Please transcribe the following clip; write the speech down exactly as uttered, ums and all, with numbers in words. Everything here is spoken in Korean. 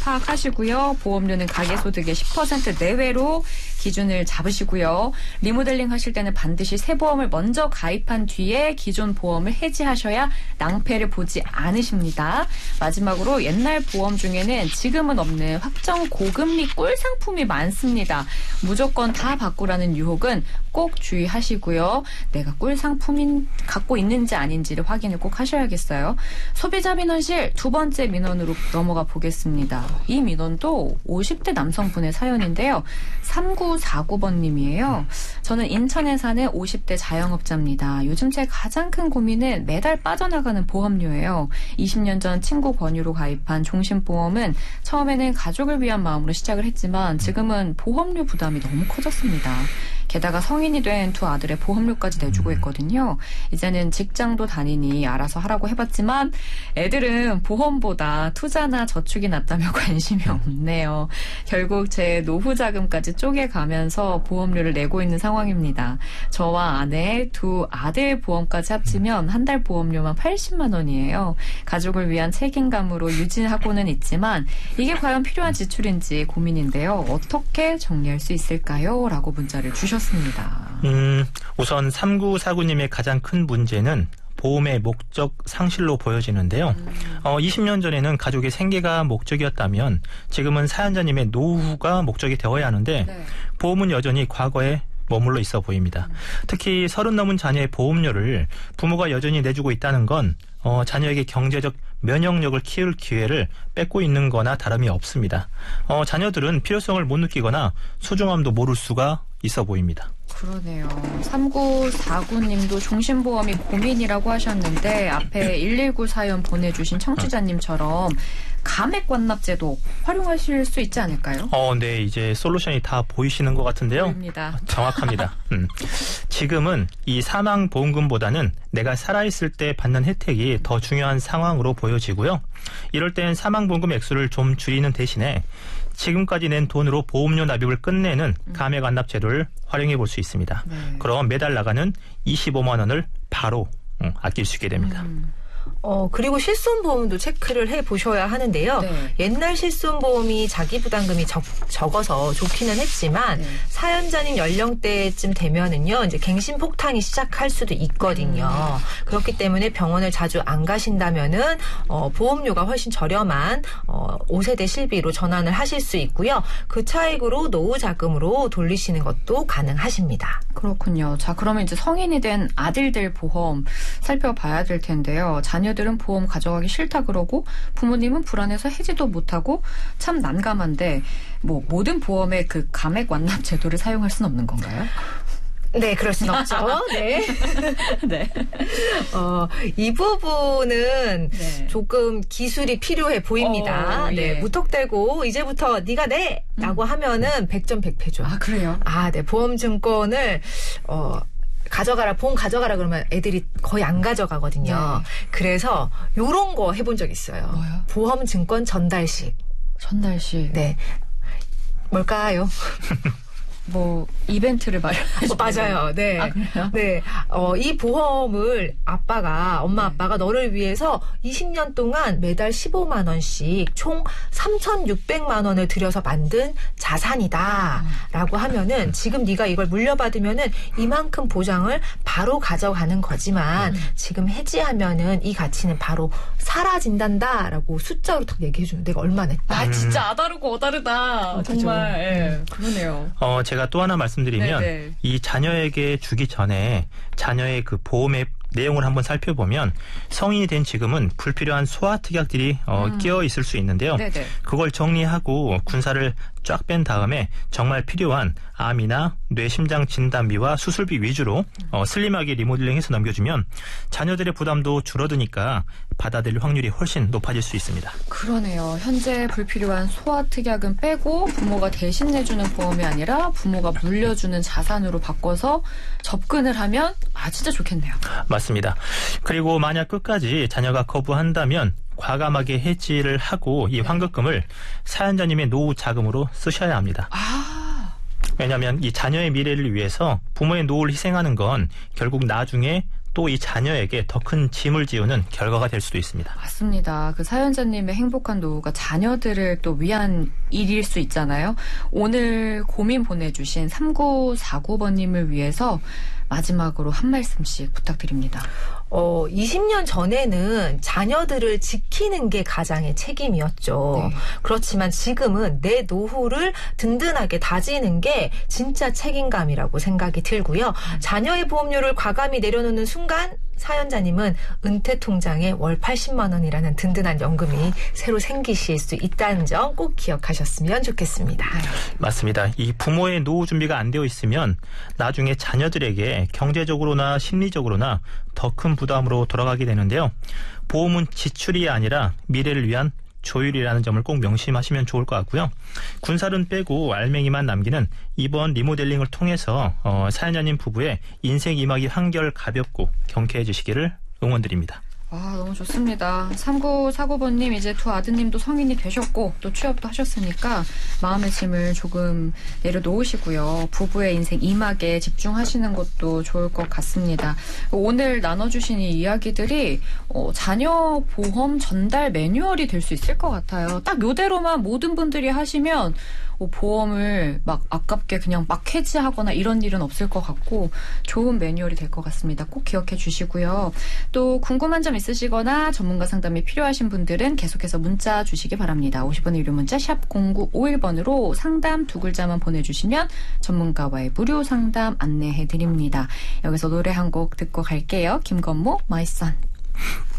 파악하시고요. 보험료는 가계소득의 십 퍼센트 내외로 기준을 잡으시고요. 리모델링 하실 때는 반드시 새 보험을 먼저 가입한 뒤에 기존 보험을 해지하셔야 낭패를 보지 않으십니다. 마지막으로 옛날 보험 중에는 지금은 없는 확정 고금리 꿀 상품이 많습니다. 무조건 다 바꾸라는 유혹은 꼭 주의하시고요. 내가 꿀 상품인 갖고 있는지 아닌지를 확인을 꼭 하셔야겠어요. 소비자 민원실 두 번째 민원으로 넘어가 보겠습니다. 이 민원도 오십 대 남성분의 사연인데요. 삼구사구 번님이에요. 저는 인천에 사는 오십 대 자영업자입니다. 요즘 제 가장 큰 고민은 매달 빠져나가는 보험료예요. 이십 년 전 친구 권유로 가입한 종신보험은 처음에는 가족을 위한 마음으로 시작을 했지만 지금은 보험료 부담이 너무 커졌습니다. 게다가 성인이 된 두 아들의 보험료까지 내주고 있거든요. 이제는 직장도 다니니 알아서 하라고 해봤지만 애들은 보험보다 투자나 저축이 낫다며 관심이 없네요. 결국 제 노후 자금까지 쪼개가면서 보험료를 내고 있는 상황입니다. 저와 아내, 두 아들 보험까지 합치면 한 달 보험료만 팔십만 원이에요. 가족을 위한 책임감으로 유지하고는 있지만 이게 과연 필요한 지출인지 고민인데요. 어떻게 정리할 수 있을까요? 라고 문자를 주셨습니다. 음, 우선 삼구사구님의 가장 큰 문제는 보험의 목적 상실로 보여지는데요. 음. 어, 이십 년 전에는 가족의 생계가 목적이었다면 지금은 사연자님의 노후가 목적이 되어야 하는데 네. 보험은 여전히 과거에 머물러 있어 보입니다. 음. 특히 서른 넘은 자녀의 보험료를 부모가 여전히 내주고 있다는 건 어, 자녀에게 경제적 면역력을 키울 기회를 뺏고 있는 거나 다름이 없습니다. 어, 자녀들은 필요성을 못 느끼거나 소중함도 모를 수가 있어 보입니다. 그러네요. 삼구사구님도 종신보험이 고민이라고 하셨는데 앞에 일일구 사연 보내주신 청취자님처럼 감액 완납제도 활용하실 수 있지 않을까요? 어, 네. 이제 솔루션이 다 보이시는 것 같은데요. 보입니다. 정확합니다. 음. 지금은 이 사망보험금보다는 내가 살아있을 때 받는 혜택이 더 중요한 상황으로 보여지고요. 이럴 땐 사망보험금 액수를 좀 줄이는 대신에 지금까지 낸 돈으로 보험료 납입을 끝내는 감액 완납 제도를 활용해 볼 수 있습니다. 네. 그럼 매달 나가는 이십오만 원을 바로 음, 아낄 수 있게 됩니다. 음. 어, 그리고 실손보험도 체크를 해보셔야 하는데요. 네. 옛날 실손보험이 자기 부담금이 적, 적어서 좋기는 했지만, 네. 사연자님 연령대쯤 되면은요, 이제 갱신 폭탄이 시작할 수도 있거든요. 음. 그렇기 때문에 병원을 자주 안 가신다면은, 어, 보험료가 훨씬 저렴한, 어, 오 세대 실비로 전환을 하실 수 있고요. 그 차익으로 노후 자금으로 돌리시는 것도 가능하십니다. 그렇군요. 자, 그러면 이제 성인이 된 아들들 보험 살펴봐야 될 텐데요. 자녀들은 보험 가져가기 싫다 그러고 부모님은 불안해서 해지도 못하고 참 난감한데 뭐 모든 보험의 그 감액 완납 제도를 사용할 수는 없는 건가요? 네, 그럴 순 없죠. 네. 네. 어, 이 부분은 네. 조금 기술이 필요해 보입니다. 어, 예. 네, 무턱대고 이제부터 네가 내! 라고 음. 하면은 백 점 백 패죠. 아, 그래요? 아, 네. 보험증권을, 어, 가져가라, 보험 가져가라 그러면 애들이 거의 안 가져가거든요. 네. 그래서 요런 거 해본 적 있어요. 뭐요? 보험증권 전달식. 전달식. 네. 뭘까요? 뭐 이벤트를 마련하시는 어, 맞아요. 네. 아, 그래요? 네. 어, 이 보험을 아빠가, 엄마 아빠가 너를 위해서 이십 년 동안 매달 십오만 원씩 총 삼천육백만 원을 들여서 만든 자산이다. 라고 하면은 지금 네가 이걸 물려받으면은 이만큼 보장을 바로 가져가는 거지만 음. 지금 해지하면은 이 가치는 바로 사라진단다. 라고 숫자로 딱 얘기해주는 내가 얼마 냈다. 아, 진짜 아다르고 어다르다. 어, 정말. 예. 그러네요. 어, 제가 또 하나 말씀드리면 네네. 이 자녀에게 주기 전에 자녀의 그 보험의 내용을 한번 살펴보면 성인이 된 지금은 불필요한 소화특약들이 어, 음. 끼어 있을 수 있는데요. 네네. 그걸 정리하고 군사를 쫙 뺀 다음에 정말 필요한 암이나 뇌 심장 진단비와 수술비 위주로 어, 슬림하게 리모델링해서 넘겨주면 자녀들의 부담도 줄어드니까 받아들일 확률이 훨씬 높아질 수 있습니다. 그러네요. 현재 불필요한 소아특약은 빼고 부모가 대신 내주는 보험이 아니라 부모가 물려주는 자산으로 바꿔서 접근을 하면 아 진짜 좋겠네요. 맞습니다. 그리고 만약 끝까지 자녀가 거부한다면 과감하게 해지를 하고 이 환급금을 사연자님의 노후 자금으로 쓰셔야 합니다. 아. 왜냐하면 이 자녀의 미래를 위해서 부모의 노후를 희생하는 건 결국 나중에 또 이 자녀에게 더 큰 짐을 지우는 결과가 될 수도 있습니다. 맞습니다. 그 사연자님의 행복한 노후가 자녀들을 또 위한 일일 수 있잖아요. 오늘 고민 보내주신 삼구사구 번님을 위해서 마지막으로 한 말씀씩 부탁드립니다. 어, 이십 년 전에는 자녀들을 지키는 게 가장의 책임이었죠. 네. 그렇지만 지금은 내 노후를 든든하게 다지는 게 진짜 책임감이라고 생각이 들고요. 자녀의 보험료를 과감히 내려놓는 순간 사연자님은 은퇴 통장에 월 팔십만 원이라는 든든한 연금이 새로 생기실 수 있다는 점 꼭 기억하셨으면 좋겠습니다. 맞습니다. 이 부모의 노후 준비가 안 되어 있으면 나중에 자녀들에게 경제적으로나 심리적으로나 더 큰 부담으로 돌아가게 되는데요. 보험은 지출이 아니라 미래를 위한 조율이라는 점을 꼭 명심하시면 좋을 것 같고요. 군살은 빼고 알맹이만 남기는 이번 리모델링을 통해서 어, 사연자님 부부의 인생 이막이 한결 가볍고 경쾌해 주시기를 응원드립니다. 와, 너무 좋습니다. 삼구사구 번님 이제 두 아드님도 성인이 되셨고 또 취업도 하셨으니까 마음의 짐을 조금 내려놓으시고요. 부부의 인생 이막에 집중하시는 것도 좋을 것 같습니다. 오늘 나눠주신 이 이야기들이 어, 자녀 보험 전달 매뉴얼이 될 수 있을 것 같아요. 딱 요대로만 모든 분들이 하시면 뭐 보험을 막 아깝게 그냥 막 해지하거나 이런 일은 없을 것 같고 좋은 매뉴얼이 될 것 같습니다. 꼭 기억해 주시고요. 또 궁금한 점 있으시거나 전문가 상담이 필요하신 분들은 계속해서 문자 주시기 바랍니다. 오십 원의 유료 문자 샵 공구오일 번으로 상담 두 글자만 보내주시면 전문가와의 무료 상담 안내해 드립니다. 여기서 노래 한 곡 듣고 갈게요. 김건모 My Son.